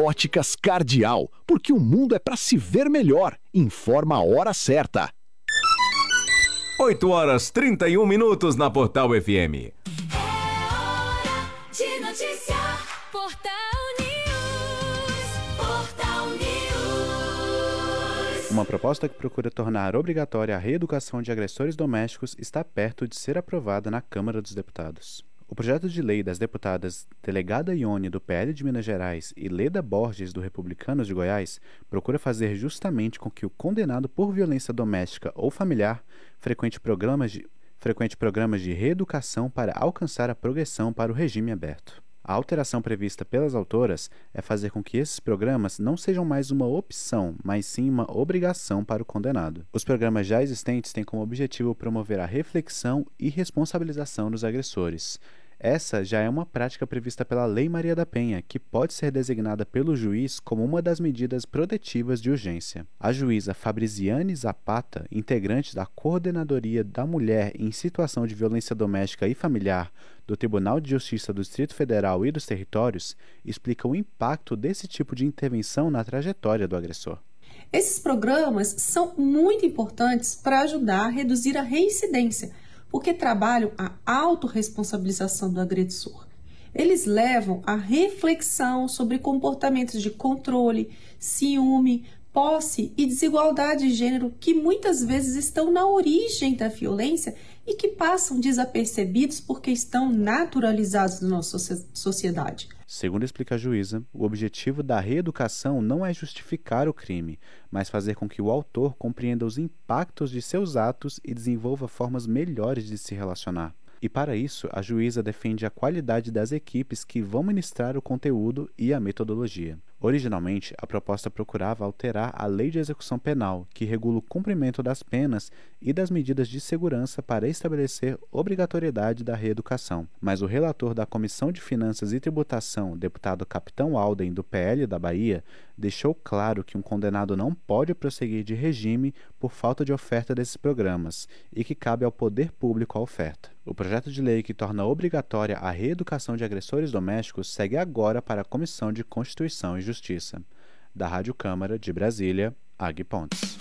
Óticas Cardial, porque o mundo é para se ver melhor. Informa a hora certa. 8h31 na Portal FM. É hora de notícia. Portal News. Portal News. Uma proposta que procura tornar obrigatória a reeducação de agressores domésticos está perto de ser aprovada na Câmara dos Deputados. O projeto de lei das deputadas Delegada Ione, do PL de Minas Gerais, e Leda Borges, do Republicanos de Goiás, procura fazer justamente com que o condenado por violência doméstica ou familiar frequente programas de reeducação para alcançar a progressão para o regime aberto. A alteração prevista pelas autoras é fazer com que esses programas não sejam mais uma opção, mas sim uma obrigação para o condenado. Os programas já existentes têm como objetivo promover a reflexão e responsabilização dos agressores. Essa já é uma prática prevista pela Lei Maria da Penha, que pode ser designada pelo juiz como uma das medidas protetivas de urgência. A juíza Fabriziane Zapata, integrante da Coordenadoria da Mulher em Situação de Violência Doméstica e Familiar do Tribunal de Justiça do Distrito Federal e dos Territórios, explica o impacto desse tipo de intervenção na trajetória do agressor. Esses programas são muito importantes para ajudar a reduzir a reincidência, porque trabalham a autorresponsabilização do agressor. Eles levam à reflexão sobre comportamentos de controle, ciúme, posse e desigualdade de gênero que muitas vezes estão na origem da violência e que passam desapercebidos porque estão naturalizados na nossa sociedade. Segundo explica a juíza, o objetivo da reeducação não é justificar o crime, mas fazer com que o autor compreenda os impactos de seus atos e desenvolva formas melhores de se relacionar. E para isso, a juíza defende a qualidade das equipes que vão ministrar o conteúdo e a metodologia. Originalmente, a proposta procurava alterar a Lei de Execução Penal, que regula o cumprimento das penas e das medidas de segurança para estabelecer obrigatoriedade da reeducação. Mas o relator da Comissão de Finanças e Tributação, deputado Capitão Alden, do PL da Bahia, deixou claro que um condenado não pode prosseguir de regime por falta de oferta desses programas e que cabe ao poder público a oferta. O projeto de lei que torna obrigatória a reeducação de agressores domésticos segue agora para a Comissão de Constituição e Justiça. Da Rádio Câmara de Brasília, Agui Pontes.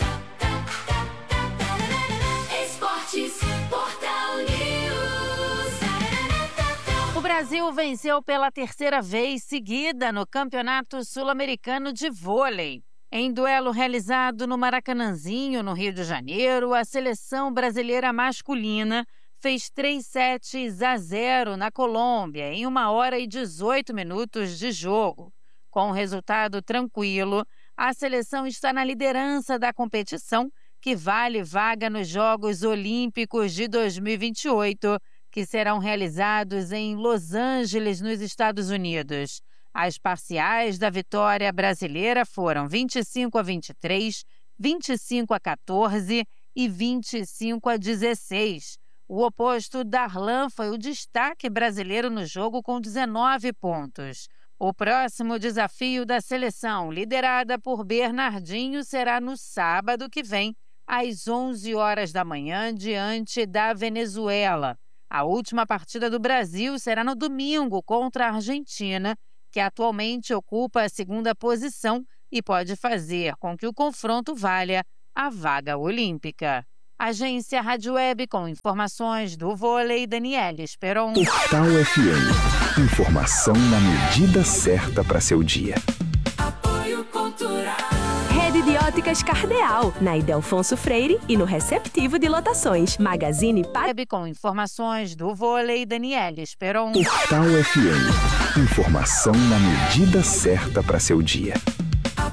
Esportes, Portal News. O Brasil venceu pela terceira vez seguida no Campeonato Sul-Americano de Vôlei. Em duelo realizado no Maracanãzinho, no Rio de Janeiro, a seleção brasileira masculina fez 3-0 na Colômbia em 1h18 de jogo. Com um resultado tranquilo, a seleção está na liderança da competição, que vale vaga nos Jogos Olímpicos de 2028, que serão realizados em Los Angeles, nos Estados Unidos. As parciais da vitória brasileira foram 25-23, 25-14 e 25-16. O oposto, Darlan, foi o destaque brasileiro no jogo com 19 pontos. O próximo desafio da seleção, liderada por Bernardinho, será no sábado que vem, às 11h da manhã, diante da Venezuela. A última partida do Brasil será no domingo contra a Argentina, que atualmente ocupa a segunda posição e pode fazer com que o confronto valha a vaga olímpica. Agência Rádio Web com informações do vôlei, Daniela Esperon. Portal FM. Informação na medida certa para seu dia. Apoio Cultural. Rede de Óticas Cardeal, na Ildefonso Freire e no Receptivo de Lotações. Magazine Web com informações do vôlei, Daniela Esperon. Portal FM. Informação na medida certa para seu dia.